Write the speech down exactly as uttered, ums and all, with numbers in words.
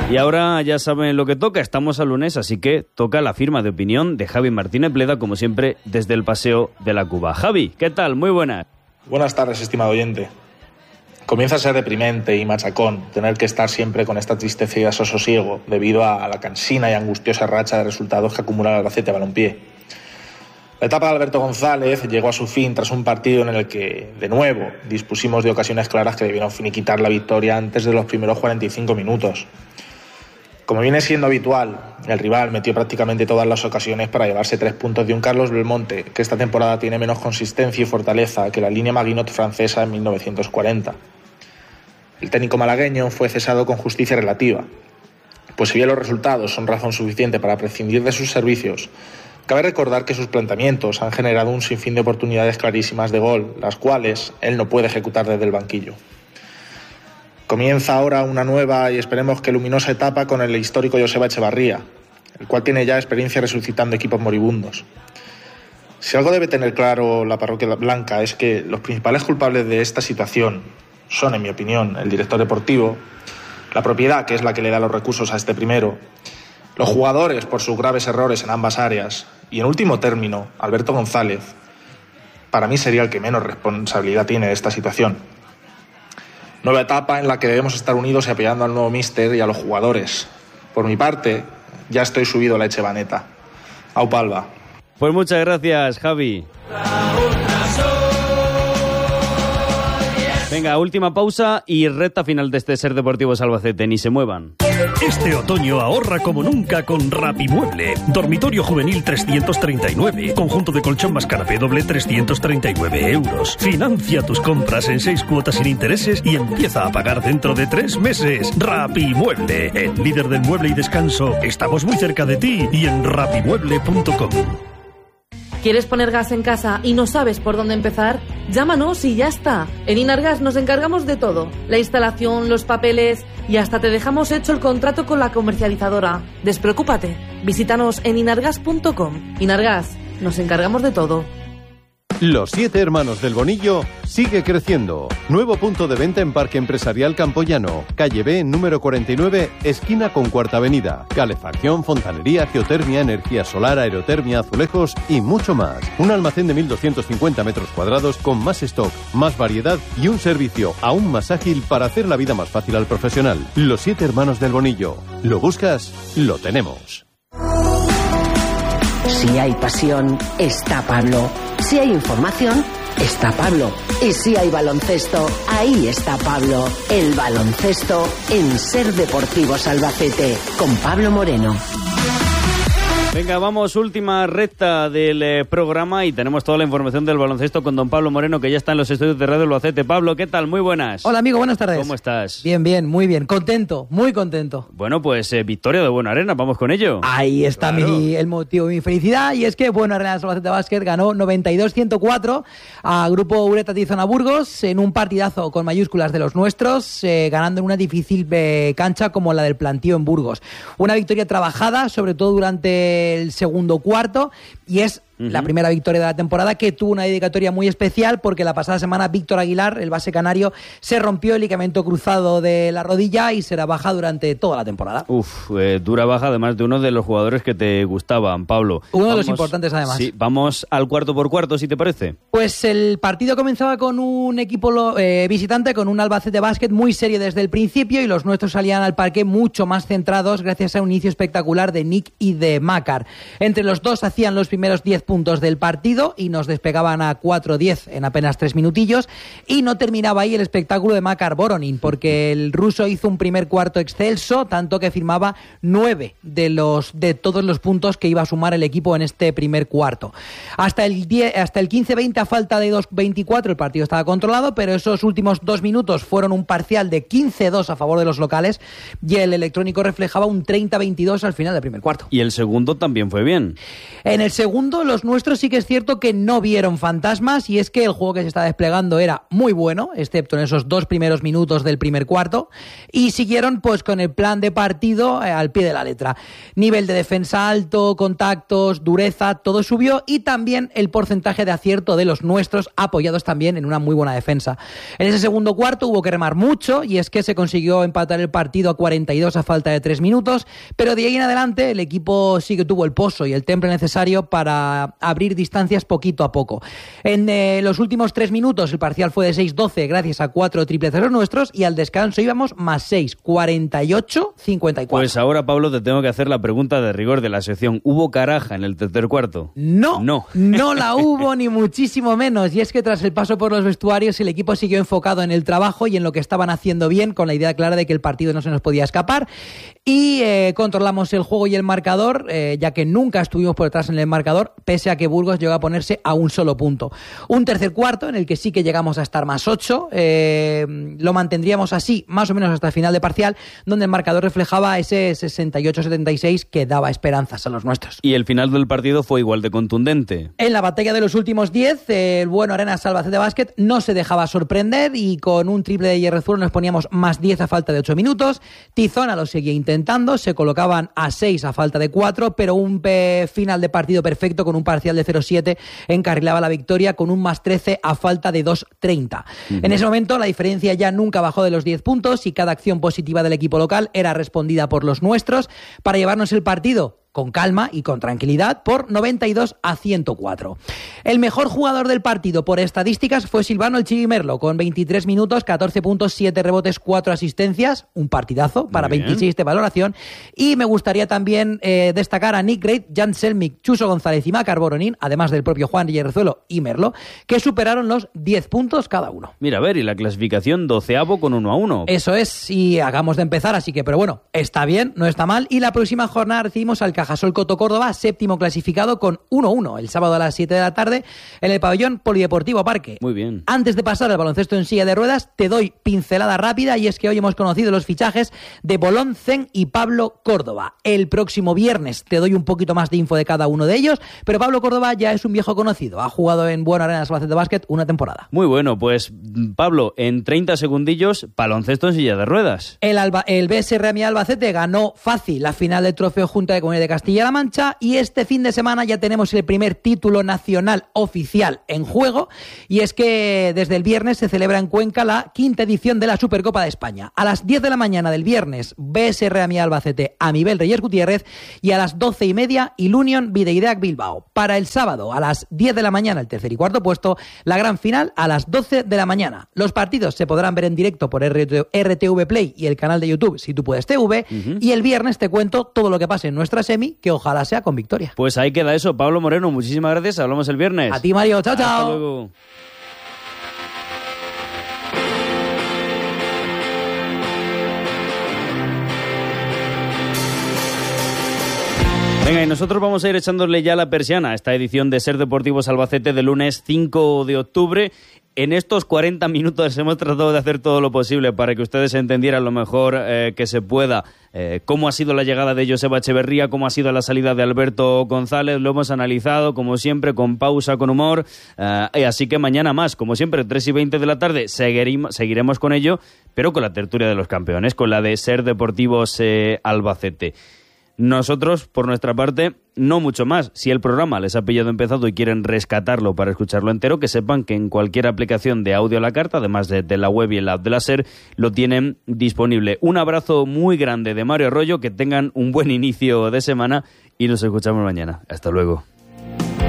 Y ahora ya saben lo que toca, estamos al lunes, así que toca la firma de opinión de Javi Martínez Bleda, como siempre, desde el Paseo de la Cuba. Javi, ¿qué tal? Muy buenas. Buenas tardes, estimado oyente. Comienza a ser deprimente y machacón tener que estar siempre con esta tristeza y desasosiego debido a la cansina y angustiosa racha de resultados que acumula el Albacete Balompié. La etapa de Alberto González llegó a su fin tras un partido en el que, de nuevo, dispusimos de ocasiones claras que debieron finiquitar la victoria antes de los primeros cuarenta y cinco minutos. Como viene siendo habitual, el rival metió prácticamente todas las ocasiones para llevarse tres puntos de un Carlos Belmonte que esta temporada tiene menos consistencia y fortaleza que la línea Maguinot francesa en mil novecientos cuarenta. El técnico malagueño fue cesado con justicia relativa, pues si bien los resultados son razón suficiente para prescindir de sus servicios, cabe recordar que sus planteamientos han generado un sinfín de oportunidades clarísimas de gol, las cuales él no puede ejecutar desde el banquillo. Comienza ahora una nueva y esperemos que luminosa etapa con el histórico Joseba Echevarría, el cual tiene ya experiencia resucitando equipos moribundos. Si algo debe tener claro la parroquia blanca es que los principales culpables de esta situación son, en mi opinión, el director deportivo, la propiedad, que es la que le da los recursos a este primero, los jugadores por sus graves errores en ambas áreas y, en último término, Alberto González, para mí sería el que menos responsabilidad tiene de esta situación. Nueva etapa en la que debemos estar unidos y apoyando al nuevo míster y a los jugadores. Por mi parte, ya estoy subido a la Echevaneta. Au palva. Pues muchas gracias, Javi. Venga, última pausa y recta final de este Ser Deportivos Albacete. Ni se muevan. Este otoño ahorra como nunca con Rapimueble. Dormitorio juvenil trescientos treinta y nueve. Conjunto de colchón más canapé doble trescientos treinta y nueve euros. Financia tus compras en seis cuotas sin intereses y empieza a pagar dentro de tres meses. Rapimueble, el líder del mueble y descanso. Estamos muy cerca de ti y en rapimueble punto com. ¿Quieres poner gas en casa y no sabes por dónde empezar? Llámanos y ya está. En Inargas nos encargamos de todo. La instalación, los papeles y hasta te dejamos hecho el contrato con la comercializadora. Despreocúpate. Visítanos en inargas punto com. Inargas, nos encargamos de todo. Los Siete Hermanos del Bonillo sigue creciendo. Nuevo punto de venta en Parque Empresarial Campoyano, calle B, número cuarenta y nueve, esquina con Cuarta Avenida. Calefacción, fontanería, geotermia, energía solar, aerotermia, azulejos y mucho más. Un almacén de mil doscientos cincuenta metros cuadrados con más stock, más variedad y un servicio aún más ágil para hacer la vida más fácil al profesional. Los Siete Hermanos del Bonillo. ¿Lo buscas? Lo tenemos. Si hay pasión, está Pablo. Si hay información, está Pablo. Y si hay baloncesto, ahí está Pablo. El baloncesto en Ser Deportivos Albacete, con Pablo Moreno. Venga, vamos, última recta del eh, programa y tenemos toda la información del baloncesto con don Pablo Moreno, que ya está en los estudios de Radio Albacete. Pablo, ¿qué tal? Muy buenas. Hola, amigo, buenas tardes. ¿Cómo estás? Bien, bien, muy bien. Contento, muy contento. Bueno, pues eh, victoria de Buena Arena, vamos con ello. Ahí está claro. mi, el motivo de mi felicidad, y es que Buena Arena Albacete Básquet ganó noventa y dos a ciento cuatro a Grupo Ureta Tizona Burgos en un partidazo con mayúsculas de los nuestros, eh, ganando en una difícil eh, cancha como la del Plantío en Burgos. Una victoria trabajada, sobre todo durante el segundo cuarto, y es uh-huh. la primera victoria de la temporada, que tuvo una dedicatoria muy especial porque la pasada semana Víctor Aguilar, el base canario, se rompió el ligamento cruzado de la rodilla y será baja durante toda la temporada. Uf, eh, dura baja, además de uno de los jugadores que te gustaban, Pablo. Uno vamos, de los importantes, además. Sí, vamos al cuarto por cuarto, si te parece. Pues el partido comenzaba con un equipo eh, visitante, con un Albacete Básquet muy serio desde el principio, y los nuestros salían al parque mucho más centrados gracias a un inicio espectacular de Nick y de Macar. Entre los dos hacían los primeros diez puntos del partido y nos despegaban a cuatro diez en apenas tres minutillos, y no terminaba ahí el espectáculo de Makar Voronin, porque el ruso hizo un primer cuarto excelso, tanto que firmaba nueve de los de todos los puntos que iba a sumar el equipo en este primer cuarto. Hasta el diez, hasta el quince veinte, a falta de dos veinticuatro, el partido estaba controlado, pero esos últimos dos minutos fueron un parcial de quince dos a favor de los locales, y el electrónico reflejaba un treinta veintidós al final del primer cuarto. Y el segundo también fue bien. En el segundo, los los nuestros sí que es cierto que no vieron fantasmas, y es que el juego que se está desplegando era muy bueno, excepto en esos dos primeros minutos del primer cuarto, y siguieron pues con el plan de partido eh, al pie de la letra. Nivel de defensa alto, contactos, dureza, todo subió, y también el porcentaje de acierto de los nuestros, apoyados también en una muy buena defensa. En ese segundo cuarto hubo que remar mucho, y es que se consiguió empatar el partido a cuarenta y dos a falta de tres minutos, pero de ahí en adelante el equipo sí que tuvo el pozo y el temple necesario para abrir distancias poquito a poco. En eh, los últimos tres minutos el parcial fue de seis doce gracias a cuatro triples de los nuestros, y al descanso íbamos más seis, cuarenta y ocho cincuenta y cuatro. Pues ahora, Pablo, te tengo que hacer la pregunta de rigor de la sección. ¿Hubo caraja en el tercer cuarto? No, no, no la hubo, ni muchísimo menos. Y es que tras el paso por los vestuarios el equipo siguió enfocado en el trabajo y en lo que estaban haciendo bien, con la idea clara de que el partido no se nos podía escapar. Y eh, controlamos el juego y el marcador, eh, ya que nunca estuvimos por detrás en el marcador, pese a que Burgos llegó a ponerse a un solo punto. Un tercer cuarto en el que sí que llegamos a estar más ocho, eh, lo mantendríamos así más o menos hasta el final de parcial, donde el marcador reflejaba ese sesenta y ocho setenta y seis que daba esperanzas a los nuestros. Y el final del partido fue igual de contundente. En la batalla de los últimos diez, eh, el bueno Arenas Albacete Basket no se dejaba sorprender, y con un triple de Yerrezuelo nos poníamos más diez a falta de ocho minutos. Tizona lo seguía intentando, se colocaban a seis a falta de cuatro, pero un pe- final de partido perfecto con un parcial de cero siete encarrilaba la victoria con un más trece a falta de dos treinta. Uh-huh. En ese momento la diferencia ya nunca bajó de los diez puntos, y cada acción positiva del equipo local era respondida por los nuestros para llevarnos el partido con calma y con tranquilidad por noventa y dos a ciento cuatro. El mejor jugador del partido por estadísticas fue Silvano el Chivi Merlo, con veintitrés minutos, catorce puntos, siete rebotes, cuatro asistencias, un partidazo para veintiséis de valoración. Y me gustaría también eh, destacar a Nick Great, Jan Selmik, Chuso González y Macar Boronín, además del propio Juan Yerrezuelo y Merlo, que superaron los diez puntos cada uno. Mira, a ver, y la clasificación doceavo con uno a uno. Eso es, y hagamos de empezar, así que, pero bueno, está bien, no está mal. Y la próxima jornada recibimos al Cajasol Coto Córdoba, séptimo clasificado, con uno uno, el sábado a las siete de la tarde en el pabellón Polideportivo Parque. Muy bien. Antes de pasar al baloncesto en silla de ruedas, te doy pincelada rápida, y es que hoy hemos conocido los fichajes de Bolón, Zen y Pablo Córdoba. El próximo viernes te doy un poquito más de info de cada uno de ellos, pero Pablo Córdoba ya es un viejo conocido, ha jugado en Buena Arenas Albacete Basket una temporada. Muy bueno, pues Pablo, en treinta segundillos, baloncesto en silla de ruedas. El, Alba, el B S R Ami Albacete ganó fácil la final del Trofeo Junta de Comunidad de Castilla-La Mancha, y este fin de semana ya tenemos el primer título nacional oficial en juego, y es que desde el viernes se celebra en Cuenca la quinta edición de la Supercopa de España. A las diez de la mañana del viernes, B S R Ami Albacete Amibel Reyes Gutiérrez, y a las doce y media Ilunion Videideac Bilbao. Para el sábado a las diez de la mañana el tercer y cuarto puesto, la gran final a las doce de la mañana. Los partidos se podrán ver en directo por R T V Play y el canal de YouTube Si Tú Puedes T V, uh-huh. Y el viernes te cuento todo lo que pase en nuestra semi, que ojalá sea con victoria. Pues ahí queda eso. Pablo Moreno, muchísimas gracias. Hablamos el viernes. A ti, Mario. Chao, chao. Hasta luego. Venga, y nosotros vamos a ir echándole ya la persiana a esta edición de Ser Deportivos Albacete de lunes cinco de octubre. En estos cuarenta minutos hemos tratado de hacer todo lo posible para que ustedes entendieran lo mejor eh, que se pueda eh, cómo ha sido la llegada de Joseba Echeverría, cómo ha sido la salida de Alberto González. Lo hemos analizado, como siempre, con pausa, con humor. Eh, así que mañana más, como siempre, tres y veinte de la tarde, seguiremos, seguiremos con ello, pero con la tertulia de los campeones, con la de Ser Deportivos eh, Albacete. Nosotros, por nuestra parte, no mucho más. Si el programa les ha pillado empezado y quieren rescatarlo para escucharlo entero, que sepan que en cualquier aplicación de audio a la carta, además de, de la web y el app de la SER, lo tienen disponible. Un abrazo muy grande de Mario Arroyo, que tengan un buen inicio de semana y nos escuchamos mañana. Hasta luego.